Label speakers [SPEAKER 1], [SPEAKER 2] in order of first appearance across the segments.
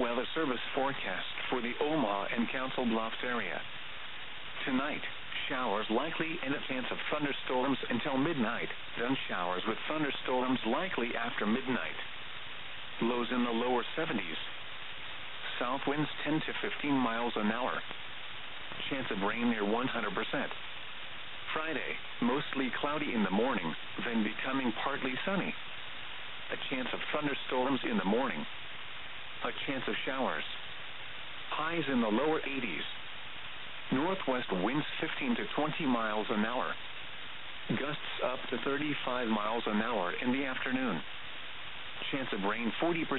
[SPEAKER 1] Weather Service forecast for the Omaha and Council Bluffs area. Tonight, showers likely and a chance of thunderstorms until midnight, then showers with thunderstorms likely after midnight. Lows in the lower 70s. South winds 10 to 15 miles an hour. Chance of rain near 100%. Friday, mostly cloudy in the morning, then becoming partly sunny. A chance of thunderstorms in the morning. A chance of showers. Highs in the lower 80s. Northwest winds 15 to 20 miles an hour. Gusts up to 35 miles an hour in the afternoon. Chance of rain 40%.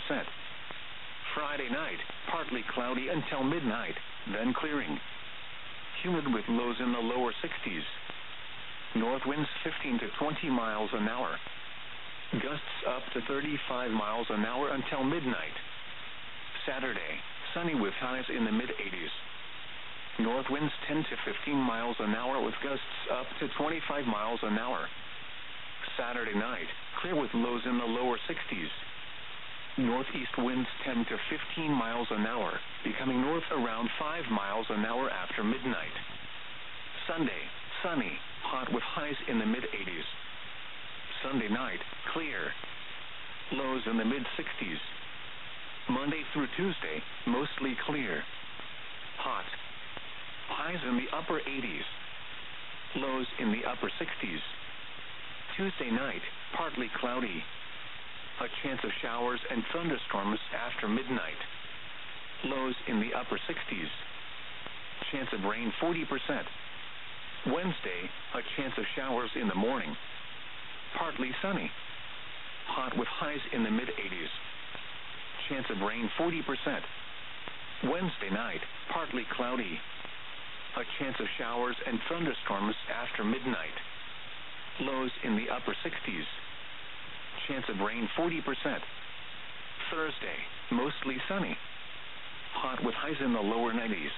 [SPEAKER 1] Friday night, partly cloudy until midnight, then clearing. Humid with lows in the lower 60s. North winds 15 to 20 miles an hour. Gusts up to 35 miles an hour until midnight. Saturday, sunny with highs in the mid-80s. North winds 10 to 15 miles an hour with gusts up to 25 miles an hour. Saturday night, clear with lows in the lower 60s. Northeast winds 10 to 15 miles an hour, becoming north around 5 miles an hour after midnight. Sunday, sunny, hot with highs in the mid-80s. Sunday night, clear. Lows in the mid-60s. Monday through Tuesday, mostly clear. Hot. Highs in the upper 80s. Lows in the upper 60s. Tuesday night, partly cloudy. A chance of showers and thunderstorms after midnight. Lows in the upper 60s. Chance of rain 40%. Wednesday, a chance of showers in the morning. Partly sunny. Hot with highs in the mid-80s. Chance of rain 40%. Wednesday night, partly cloudy. A chance of showers and thunderstorms after midnight. Lows in the upper 60s. Chance of rain 40%. Thursday, mostly sunny. Hot with highs in the lower 90s.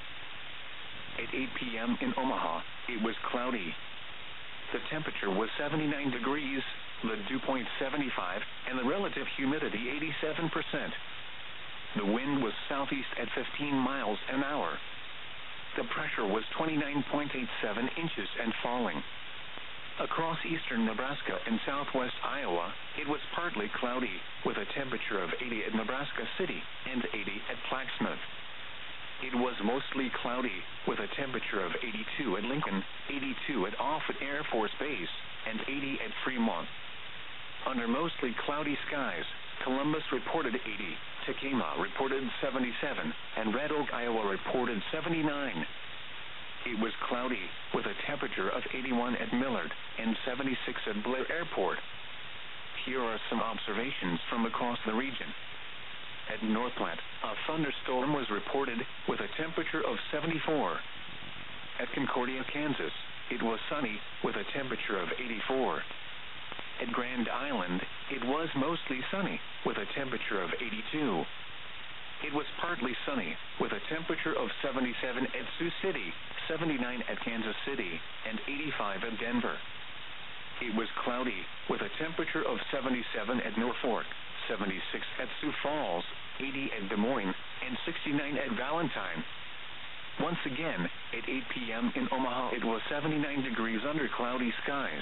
[SPEAKER 1] At 8 p.m. in Omaha, it was cloudy. The temperature was 79 degrees, the dew point 75, and the relative humidity 87%. The wind was southeast at 15 miles an hour. The pressure was 29.87 inches and falling. Across eastern Nebraska and southwest Iowa, it was partly cloudy, with a temperature of 80 at Nebraska City and 80 at Plaquemine. It was mostly cloudy, with a temperature of 82 at Lincoln, 82 at Offutt Air Force Base, and 80 at Fremont. Under mostly cloudy skies, Columbus reported 80, Tacoma reported 77, and Red Oak, Iowa reported 79. It was cloudy, with a temperature of 81 at Millard and 76 at Blair Airport. Here are some observations from across the region. At North Platte, a thunderstorm was reported with a temperature of 74. At Concordia, Kansas, it was sunny with a temperature of 84. At Grand Island, it was mostly sunny with a temperature of 82. It was partly sunny, with a temperature of 77 at Sioux City, 79 at Kansas City, and 85 at Denver. It was cloudy, with a temperature of 77 at Norfolk, 76 at Sioux Falls, 80 at Des Moines, and 69 at Valentine. Once again, at 8 p.m. in Omaha, it was 79 degrees under cloudy skies.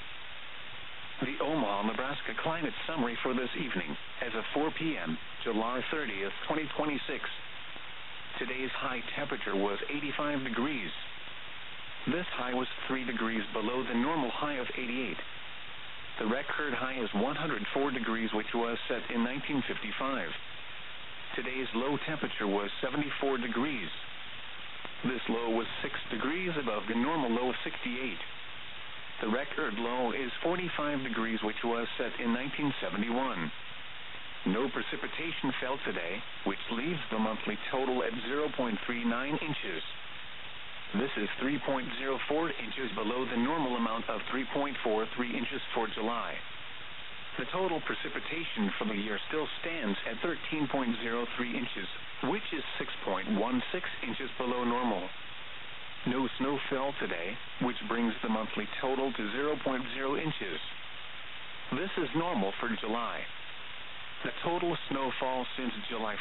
[SPEAKER 1] The Omaha, Nebraska climate summary for this evening, as of 4 p.m., July 30th, 2026. Today's high temperature was 85 degrees. This high was 3 degrees below the normal high of 88. The record high is 104 degrees, which was set in 1955. Today's low temperature was 74 degrees. This low was 6 degrees above the normal low of 68. The record low is 45 degrees, which was set in 1971. No precipitation fell today, which leaves the monthly total at 0.39 inches. This is 3.04 inches below the normal amount of 3.43 inches for July. The total precipitation for the year still stands at 13.03 inches, which is 6.16 inches below normal. No snow fell today, which brings the monthly total to 0.0 inches. This is normal for July. The total snowfall since July